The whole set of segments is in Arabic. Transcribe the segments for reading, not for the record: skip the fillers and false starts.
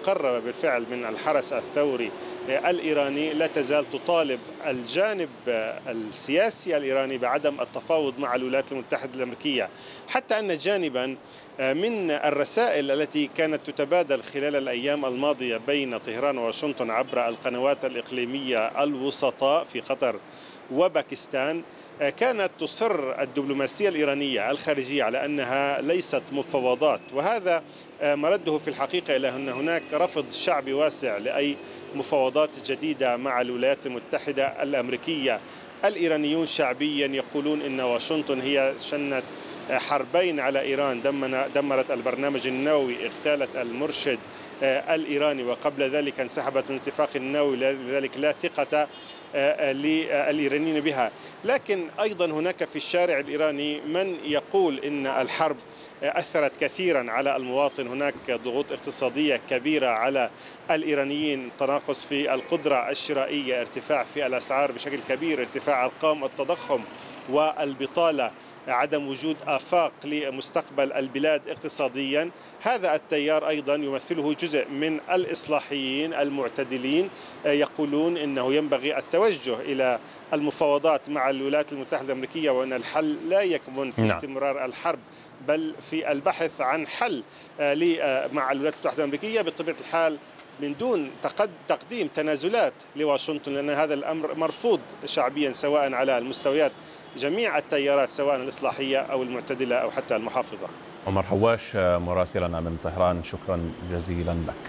تقرب بالفعل من الحرس الثوري الإيراني لا تزال تطالب الجانب السياسي الإيراني بعدم التفاوض مع الولايات المتحدة الأمريكية، حتى أن جانبا من الرسائل التي كانت تتبادل خلال الأيام الماضية بين طهران وواشنطن عبر القنوات الإقليمية الوسطاء في قطر وباكستان كانت تصر الدبلوماسية الإيرانية الخارجية على أنها ليست مفاوضات، وهذا مرده في الحقيقة إلى أن هناك رفض شعبي واسع لأي مفاوضات جديدة مع الولايات المتحدة الأمريكية. الإيرانيون شعبيا يقولون إن واشنطن هي شنت حربين على إيران، دمرت البرنامج النووي، اغتالت المرشد الإيراني، وقبل ذلك انسحبت من الاتفاق النووي، لذلك لا ثقة للإيرانيين بها. لكن أيضا هناك في الشارع الإيراني من يقول إن الحرب أثرت كثيرا على المواطن، هناك ضغوط اقتصادية كبيرة على الإيرانيين، تناقص في القدرة الشرائية، ارتفاع في الأسعار بشكل كبير، ارتفاع أرقام التضخم والبطالة، عدم وجود آفاق لمستقبل البلاد اقتصاديا. هذا التيار أيضا يمثله جزء من الإصلاحيين المعتدلين، يقولون إنه ينبغي التوجه إلى المفاوضات مع الولايات المتحدة الأمريكية، وأن الحل لا يكمن في استمرار الحرب بل في البحث عن حل مع الولايات المتحدة الأمريكية بطبيعة الحال من دون تقديم تنازلات لواشنطن، لأن هذا الأمر مرفوض شعبيا سواء على المستويات جميع التيارات سواء الإصلاحية أو المعتدلة أو حتى المحافظة. عمر حواش مراسلنا من طهران، شكرا جزيلا لك.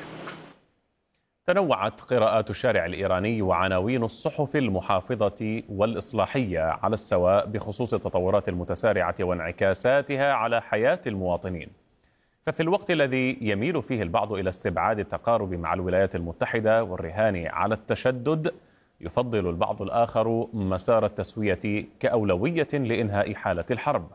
تنوعت قراءات الشارع الإيراني وعناوين الصحف المحافظة والإصلاحية على السواء بخصوص التطورات المتسارعة وانعكاساتها على حياة المواطنين. ففي الوقت الذي يميل فيه البعض إلى استبعاد التقارب مع الولايات المتحدة والرهان على التشدد، يفضل البعض الآخر مسار التسوية كأولوية لإنهاء حالة الحرب.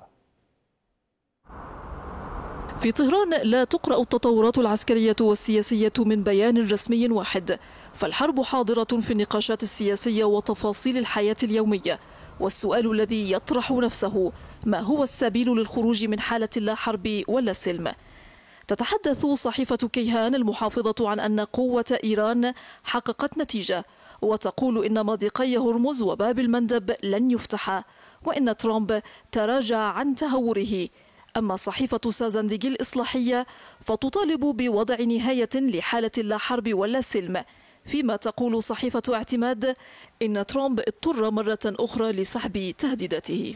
في طهران لا تقرأ التطورات العسكرية والسياسية من بيان رسمي واحد، فالحرب حاضرة في النقاشات السياسية وتفاصيل الحياة اليومية، والسؤال الذي يطرح نفسه: ما هو السبيل للخروج من حالة لا حرب ولا سلم؟ تتحدث صحيفة كيهان المحافظة عن أن قوة إيران حققت نتيجة، وتقول إن مضيقي هرمز وباب المندب لن يفتحا، وإن ترامب تراجع عن تهوره. أما صحيفة سازنديج الإصلاحية فتطالب بوضع نهاية لحالة لا حرب ولا سلم، فيما تقول صحيفة اعتماد إن ترامب اضطر مرة أخرى لسحب تهديداته.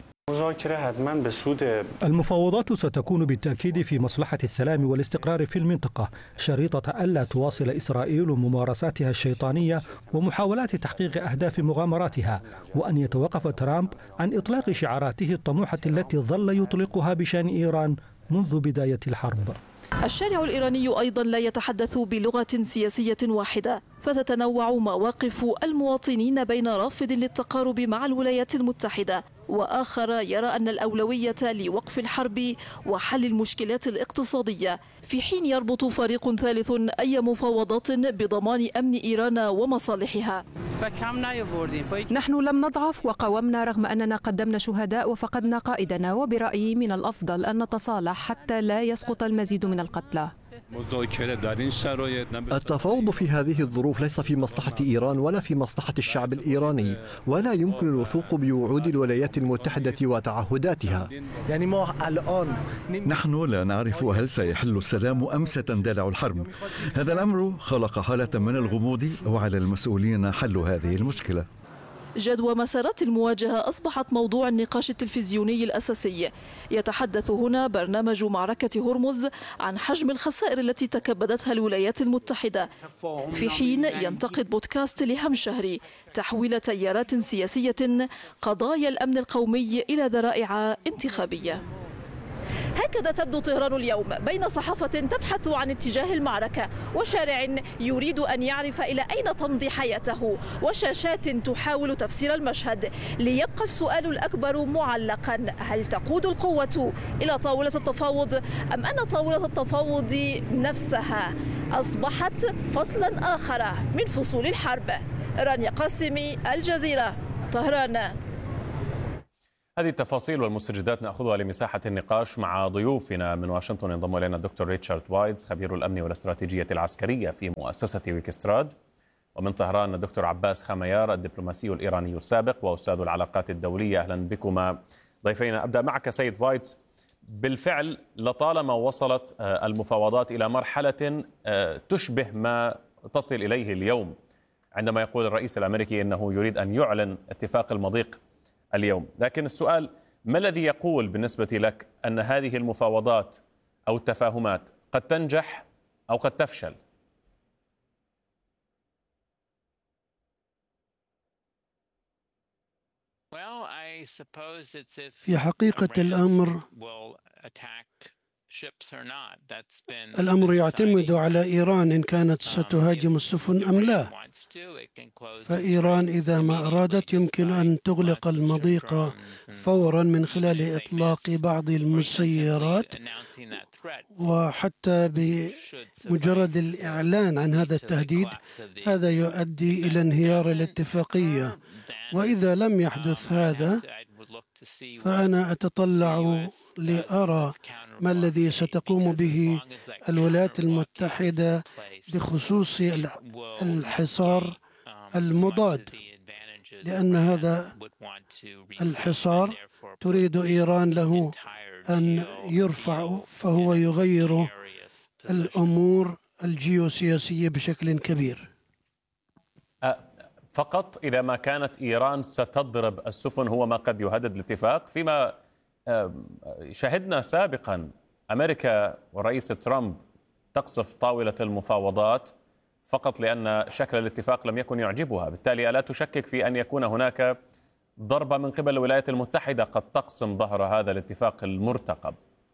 المفاوضات ستكون بالتأكيد في مصلحة السلام والاستقرار في المنطقة، شريطة ألا تواصل إسرائيل ممارساتها الشيطانية ومحاولات تحقيق أهداف مغامراتها، وأن يتوقف ترامب عن إطلاق شعاراته الطموحة التي ظل يطلقها بشأن إيران منذ بداية الحرب. الشارع الإيراني أيضا لا يتحدث بلغة سياسية واحدة، فتتنوع مواقف المواطنين بين رافض للتقارب مع الولايات المتحدة وآخر يرى أن الأولوية لوقف الحرب وحل المشكلات الاقتصادية، في حين يربط فريق ثالث أي مفاوضات بضمان أمن إيران ومصالحها. نحن لم نضعف وقاومنا رغم أننا قدمنا شهداء وفقدنا قائدنا، وبرأيي من الأفضل أن نتصالح حتى لا يسقط المزيد من القتلى. التفاوض في هذه الظروف ليس في مصلحة إيران ولا في مصلحة الشعب الإيراني، ولا يمكن الوثوق بوعود الولايات المتحدة وتعهداتها. نحن لا نعرف هل سيحل السلام أم ستندلع الحرب. هذا الأمر خلق حالة من الغموض، وعلى المسؤولين حل هذه المشكلة. جدوى مسارات المواجهة أصبحت موضوع النقاش التلفزيوني الأساسي. يتحدث هنا برنامج معركة هرمز عن حجم الخسائر التي تكبدتها الولايات المتحدة، في حين ينتقد بودكاست لهم شهري تحويل تيارات سياسية قضايا الأمن القومي إلى ذرائع انتخابية. هكذا تبدو طهران اليوم، بين صحافة تبحث عن اتجاه المعركة، وشارع يريد أن يعرف إلى أين تمضي حياته، وشاشات تحاول تفسير المشهد. ليبقى السؤال الأكبر معلقا: هل تقود القوة إلى طاولة التفاوض، أم أن طاولة التفاوض نفسها أصبحت فصلا آخر من فصول الحرب؟ رانيا قاسمي، الجزيرة، طهران. هذه التفاصيل والمستجدات نأخذها لمساحة النقاش مع ضيوفنا من واشنطن. ينضم إلينا الدكتور ريتشارد وايتز خبير الأمن والاستراتيجية العسكرية في مؤسسة ويكستراد، ومن طهران الدكتور عباس خميار الدبلوماسي الإيراني السابق وأستاذ العلاقات الدولية. أهلا بكما ضيفينا. أبدأ معك سيد وايتز. بالفعل لطالما وصلت المفاوضات إلى مرحلة تشبه ما تصل إليه اليوم، عندما يقول الرئيس الأمريكي أنه يريد أن يعلن اتفاق المضيق اليوم. لكن السؤال، ما الذي يقول بالنسبة لك أن هذه المفاوضات أو التفاهمات قد تنجح أو قد تفشل؟ في حقيقة الأمر يعتمد على إيران إن كانت ستهاجم السفن أم لا. فإيران إذا ما أرادت يمكن أن تغلق المضيق فورا من خلال إطلاق بعض المسيرات، وحتى بمجرد الإعلان عن هذا التهديد هذا يؤدي إلى انهيار الاتفاقية. وإذا لم يحدث هذا فأنا أتطلع لأرى ما الذي ستقوم به الولايات المتحدة بخصوص الحصار المضاد، لأن هذا الحصار تريد إيران له أن يرفع، فهو يغير الأمور الجيوسياسية بشكل كبير. فقط إذا ما كانت إيران ستضرب السفن هو ما قد يهدد الاتفاق، فيما شهدنا سابقا أمريكا والرئيس ترامب تقصف طاولة المفاوضات فقط لأن شكل الاتفاق لم يكن يعجبها. بالتالي ألا تشكك في أن يكون هناك ضربة من قبل الولايات المتحدة قد تقسم ظهر هذا الاتفاق المرتقب؟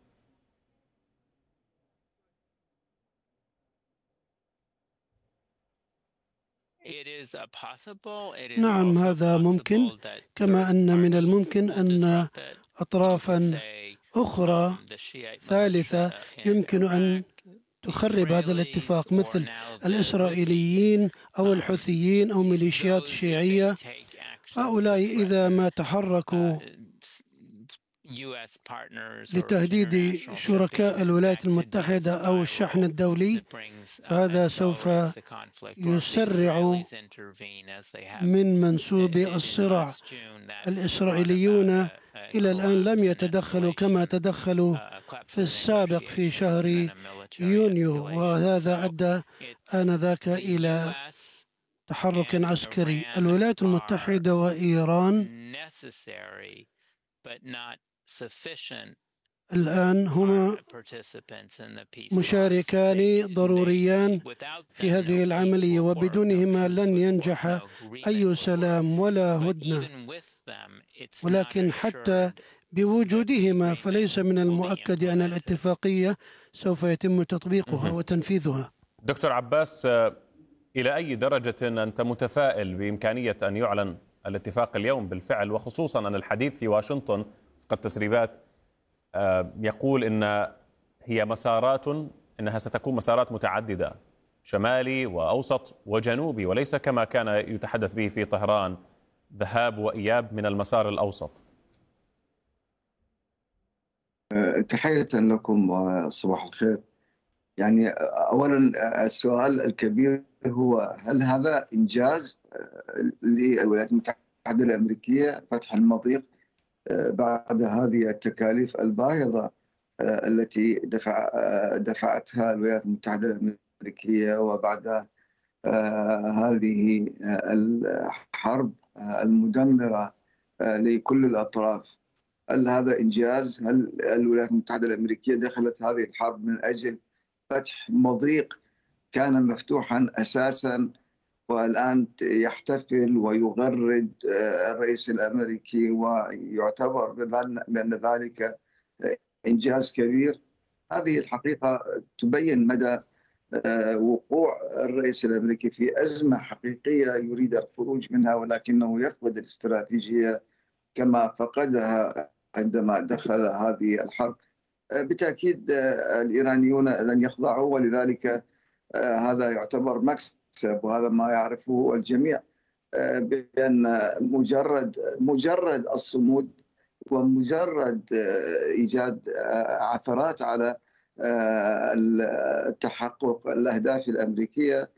نعم، هذا ممكن، كما أن من الممكن أن أطرافا أخرى ثالثة يمكن أن تخرب هذا الاتفاق، مثل الإسرائيليين أو الحوثيين أو ميليشيات شيعية. هؤلاء إذا ما تحركوا لتهديد شركاء الولايات المتحدة أو الشحن الدولي فهذا سوف يسرع من منسوب الصراع. الإسرائيليون إلى الآن لم يتدخلوا كما تدخلوا في السابق في شهر يونيو، وهذا أدى آنذاك إلى تحرك عسكري. الولايات المتحدة وإيران الآن هما مشاركان ضروريان في هذه العملية، وبدونهما لن ينجح أي سلام ولا هدنة. ولكن حتى بوجودهما فليس من المؤكد أن الاتفاقية سوف يتم تطبيقها وتنفيذها. دكتور عباس، إلى أي درجة أنت متفائل بإمكانية أن يعلن الاتفاق اليوم بالفعل، وخصوصا أن الحديث في واشنطن وفق التسريبات يقول إن هي إنها ستكون مسارات متعددة، شمالي وأوسط وجنوبي، وليس كما كان يتحدث به في طهران ذهاب وإياب من المسار الأوسط؟ تحية لكم، صباح الخير. يعني أولا السؤال الكبير هو هل هذا إنجاز للولايات المتحدة الأمريكية فتح المضيق بعد هذه التكاليف الباهظة التي دفعتها الولايات المتحدة الأمريكية، وبعد هذه الحرب المدمرة لكل الأطراف؟ هل هذا إنجاز؟ هل الولايات المتحدة الأمريكية دخلت هذه الحرب من أجل فتح مضيق كان مفتوحا أساسا، والآن يحتفل ويغرد الرئيس الأمريكي ويعتبر بأن ذلك إنجاز كبير؟ هذه الحقيقة تبين مدى وقوع الرئيس الأمريكي في أزمة حقيقية يريد الخروج منها، ولكنه يفقد الاستراتيجية كما فقدها عندما دخل هذه الحرب. بالتأكيد الإيرانيون لن يخضعوا، ولذلك هذا يعتبر مكسب، وهذا ما يعرفه الجميع، بأن مجرد الصمود ومجرد إيجاد عثرات على تحقق الأهداف الأمريكية